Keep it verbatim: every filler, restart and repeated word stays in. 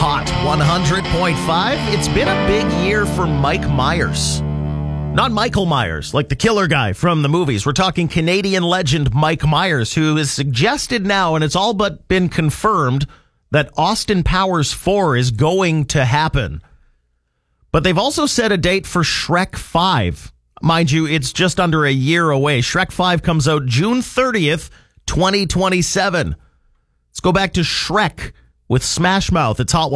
Hot one hundred point five. It's been a big year for Mike Myers. Not Michael Myers, like the killer guy from the movies. We're talking Canadian legend Mike Myers, who has suggested now, and it's all but been confirmed, that Austin Powers four is going to happen. But they've also set a date for Shrek five. Mind you, it's just under a year away. Shrek five comes out June thirtieth, twenty twenty-seven. Let's go back to Shrek with Smash Mouth. It's Hot